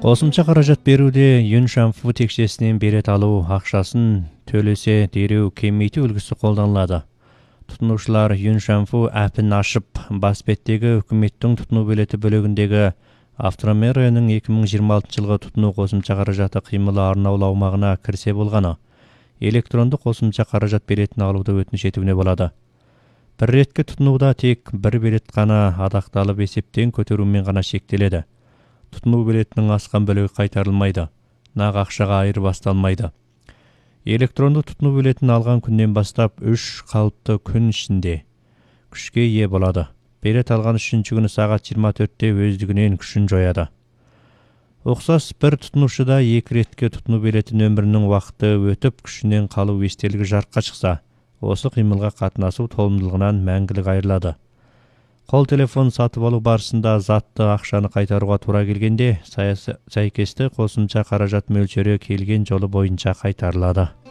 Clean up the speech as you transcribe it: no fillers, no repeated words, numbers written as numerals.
Косымча каражат берүүде Юншанфу текшесинен берет алуу акчасын төлөсө дереу кемейтүү үлгүсү колдонулады. Тутунуучулар Юншанфу app'ин ашып, бас беттеги өкмөттүн тутунуу билети бөлөгүндөгү автомериянын 2026 жылгы тутунуу косумча каражаты кыймылы арнаулуу аумагына кирсе болгону. Электрондук косумча каражат билетин алууду өтүнүч этүүнө болот. Бир иретке тутунууда тек бир билет гана адакталып эсептен көтөрүү менен гана шектелет. Тутунуу билетинин аскан бөлүгү кайтарылмайды. Нак акчага айырбасталмайды. Электрондук тутунуу билетин алган күндөн баштап 3 калыптуу күн ичинде күчкө ээ болот. Билет алган 3-күнү күнү саат 24-те өздүгүнөн күчүн жоёт. Оксос бир тутунуучуда 2 иретке тутунуу билети нөмүрүнүн убакыты өтүп күчүнөн калуу эстелиги жарыкка чыкса, осы кыймылга катнашуу тоомдулугунан мәңгилик айрылады. Кол телефон сатып алуу барысында затты акчаны кайтарууга туура келгенде, сайкесте косумча каражат мөлчөрү келген жолу боюнча кайтарылады.